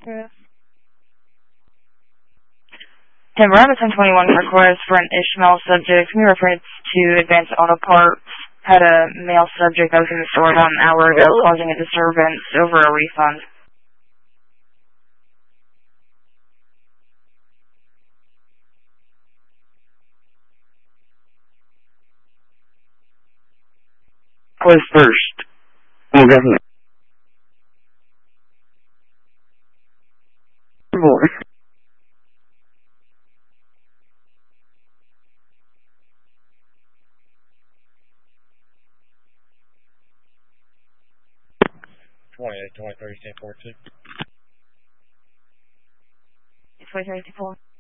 Yeah. Timber, 1021 request for an Ishmael subject. Can you reference to Advanced Auto Parts? Had a male subject that was in the store about an hour ago causing a disturbance over a refund. Was first. Oh, government. Boy. $28, 23, 1042. 23, 1042.